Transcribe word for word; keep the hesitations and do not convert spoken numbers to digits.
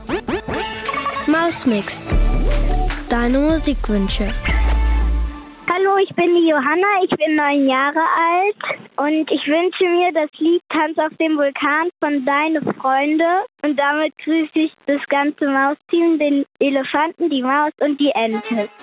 Mausmix. Deine Musikwünsche. Hallo, ich bin die Johanna, ich bin neun Jahre alt und ich wünsche mir das Lied Tanz auf dem Vulkan von Deine Freunde. Und damit grüße ich das ganze Mausteam, den Elefanten, die Maus und die Ente.